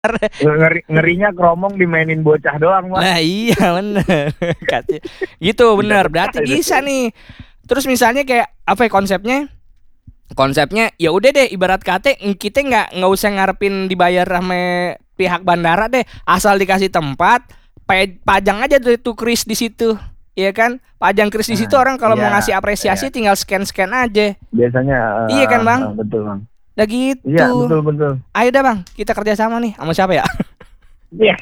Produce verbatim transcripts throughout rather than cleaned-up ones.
Ngeri, ngerinya Kromong dimainin bocah doang, Mas. Nah iya bener. Gitu bener. Berarti bisa nih. Terus misalnya kayak apa ya konsepnya? Konsepnya ya udah deh, ibarat kata kita nggak nggak usah ngarepin dibayar sama pihak bandara deh, asal dikasih tempat, pajang aja tuh kris di situ, ya kan? Pajang kris di situ, orang kalau iya, mau ngasih apresiasi iya. tinggal scan scan aja. Biasanya. Uh, iya kan bang? Uh, betul bang. Udah gitu. Iya betul betul. Ayo dah bang, kita kerja sama nih, sama siapa ya? Iya.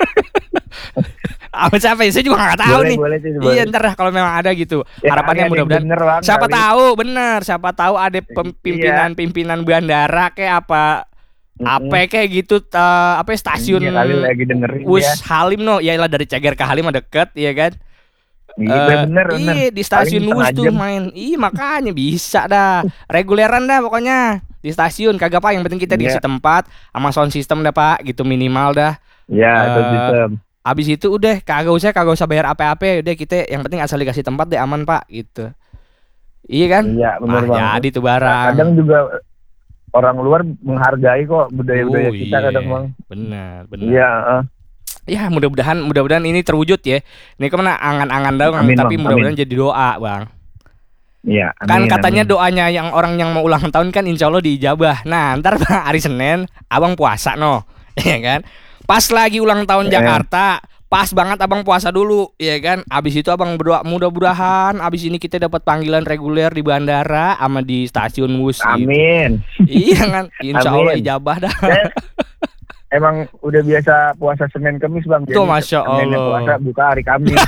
Sama siapa ya? Saya juga nggak tahu boleh, nih. Boleh, sih, iya ntar lah kalau memang ada gitu. Ya, harapannya mudah-mudahan. Siapa kali. tahu bener, siapa tahu ada pimpinan-pimpinan bandara kayak apa. Mm-hmm. Apa kayak gitu uh, apa stasiun iya, kali lagi dengerin Wus ya. Halim no, ya lah dari Ceger ke Halim ada deket, ya kan? Iya uh, bener, iya bener. di stasiun Wus tuh main. Iya makanya bisa dah. Reguleran dah pokoknya di stasiun kagak apa, yang penting kita dikasih yeah. tempat sama sound system dah Pak, gitu minimal dah. Iya, yeah, sound system. Abis itu udah kagak usah kagak usah bayar apa-apa, udah kita yang penting asal dikasih tempat deh aman Pak, gitu. Iya kan? Iya benar ah, banget. Jadi tuh barang. Kadang juga orang luar menghargai kok budaya-budaya oh, kita iya. kadang bang. Benar, benar. Iya. Uh. Ya mudah-mudahan mudah-mudahan ini terwujud ya. Ini kemana angan-angan doang, amin, tapi bang, mudah-mudahan amin. jadi doa bang. Iya. Kan katanya amin. Doanya yang orang yang mau ulang tahun kan insya Allah diijabah. Nah ntar hari Senin abang puasa no, ya kan? Pas lagi ulang tahun yeah. Jakarta, pas banget abang puasa dulu, ya kan? Abis itu abang berdoa mudah-mudahan abis ini kita dapat panggilan reguler di bandara sama di stasiun Wus. Amin. Gitu. Iya kan? Insya Allah ijabah dah. Emang udah biasa puasa Senin Kamis bang. Tuh masya Allah. Puasa buka hari Kamis.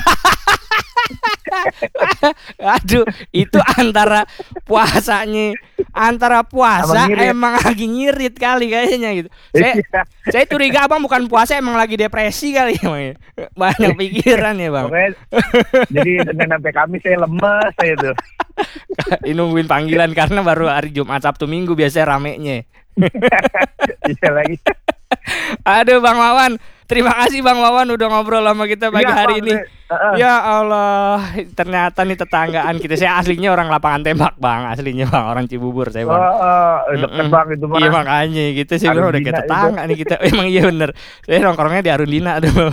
Aduh, itu antara puasanya, antara puasa emang lagi ngirit kali kayaknya gitu. Saya, saya curiga abang bukan puasa, emang lagi depresi kali ya, banyak pikiran ya bang. Pokoknya, jadi Senin sampai Kamis saya lemes saya tuh. Ini nungguin panggilan karena baru hari Jumat Sabtu Minggu biasanya ramenya. Iya lagi. Aduh Bang Wawan, terima kasih Bang Wawan udah ngobrol sama kita pagi ya, hari bang, ini. Uh-uh. Ya Allah, ternyata nih tetanggaan kita. Saya aslinya orang lapangan tembak Bang, aslinya Bang, orang Cibubur saya Bang. Oh, uh, deket Bang itu Bang. Iya makanya gitu sih udah kayak tetangga itu. Nih kita. Emang iya bener. Saya nongkrongnya di Arundina tuh.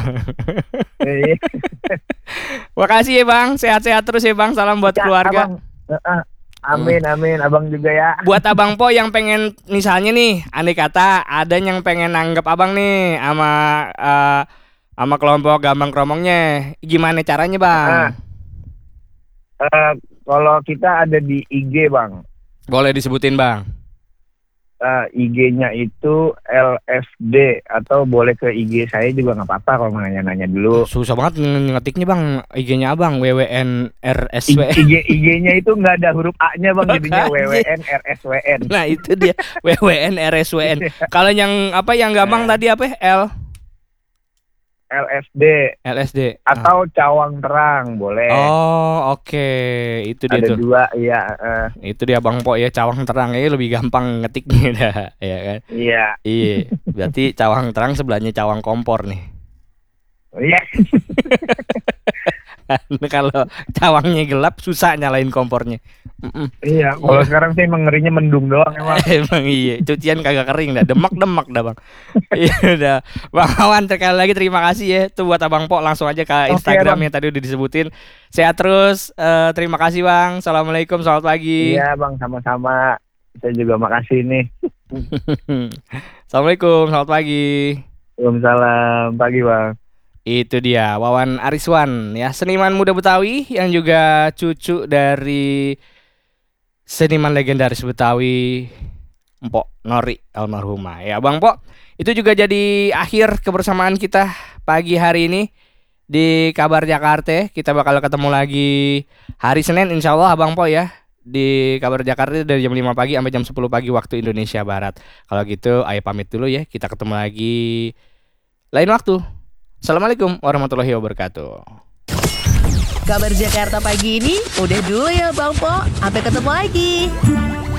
Makasih ya Bang, sehat-sehat terus ya Bang. Salam buat ya, keluarga. Uh-uh. Amin amin abang juga ya. Buat abang Po yang pengen misalnya nih, andai kata ada yang pengen nanggep abang nih sama uh, sama kelompok Gambang Kromongnya, gimana caranya bang? Uh, uh, kalau kita ada di I G bang. Boleh disebutin bang. Uh, I G-nya itu L F D atau boleh ke I G saya juga nggak apa-apa kalau mau nanya-nanya dulu. Susah banget ngetiknya bang, I G-nya abang W W N R S W N. I G I G-nya itu nggak ada huruf A-nya bang, jadinya W W N R S W N. Nah itu dia W W N R S W N. Kalau yang apa yang gampang nah. tadi apa? L L S D L S D atau ah. Cawang Terang boleh. Oh oke okay. Itu dia ada tuh. dua ya. Uh. Itu dia Bang Po ya, Cawang Terang ya lebih gampang ngetiknya dah, ya kan? Iya. Iya. Berarti Cawang Terang sebelahnya Cawang Kompor nih. Iya. Kalau cawangnya gelap susah nyalain kompornya. Mm-mm. Iya, kalau yeah. sekarang sih emang ngerinya mendung doang emang. Emang iya, cucian kagak kering dah, demak-demak dah bang. Iya udah, Bang Wawan sekali lagi terima kasih ya. Tuh buat Abang Po langsung aja ke Instagram okay, yang tadi udah disebutin. Sehat terus, uh, terima kasih bang. Assalamualaikum, selamat pagi. Iya bang, sama-sama. Saya juga makasih nih. Assalamualaikum, selamat pagi. Waalaikumsalam, pagi bang. Itu dia Wawan Ariswan ya, seniman muda Betawi yang juga cucu dari seniman legendaris Betawi Mpok Nori almarhumah ya Bang Po. Itu juga jadi akhir kebersamaan kita pagi hari ini di Kabar Jakarta. Kita bakal ketemu lagi hari Senin insya Allah Bang Po ya, di Kabar Jakarta dari jam lima pagi sampai jam sepuluh pagi waktu Indonesia Barat. Kalau gitu ayo pamit dulu ya, kita ketemu lagi lain waktu. Assalamualaikum warahmatullahi wabarakatuh. Kabar Jakarta pagi ini udah dulu ya Bang Po. Sampai ketemu lagi.